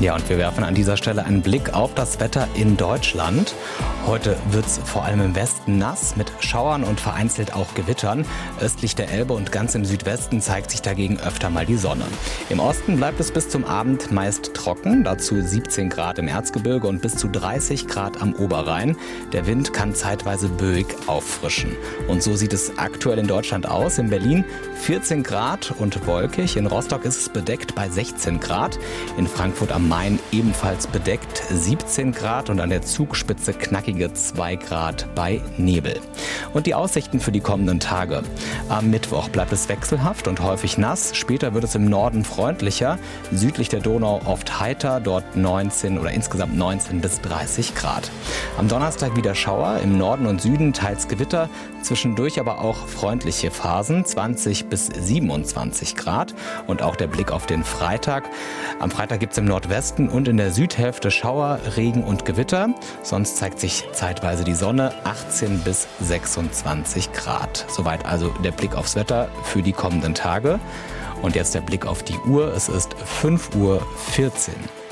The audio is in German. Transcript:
Ja, und wir werfen an dieser Stelle einen Blick auf das Wetter in Deutschland. Heute wird es vor allem im Westen nass mit Schauern und vereinzelt auch Gewittern. Östlich der Elbe und ganz im Südwesten zeigt sich dagegen öfter mal die Sonne. Im Osten bleibt es bis zum Abend meist trocken, dazu 17 Grad im Erzgebirge und bis zu 30 Grad am Oberrhein. Der Wind kann zeitweise böig auffrischen. Und so sieht es aktuell in Deutschland aus. In Berlin 14 Grad und wolkig. In Rostock ist es bedeckt bei 16 Grad. In Frankfurt am Main ebenfalls bedeckt 17 Grad und an der Zugspitze knackige 2 Grad bei Nebel. Und die Aussichten für die kommenden Tage. Am Mittwoch bleibt es wechselhaft und häufig nass. Später wird es im Norden freundlicher. Südlich der Donau oft heiter, dort 19 oder insgesamt 19 bis 30 Grad. Am Donnerstag wieder Schauer, im Norden und Süden teils Gewitter, zwischendurch aber auch freundliche Phasen, 20 bis 27 Grad. Und auch der Blick auf den Freitag. Am Freitag gibt es im Nordwesten und in der Südhälfte Schauer, Regen und Gewitter. Sonst zeigt sich zeitweise die Sonne, 18 bis 26 Grad. Soweit also der Blick aufs Wetter für die kommenden Tage. Und jetzt der Blick auf die Uhr. Es ist 5:14 Uhr.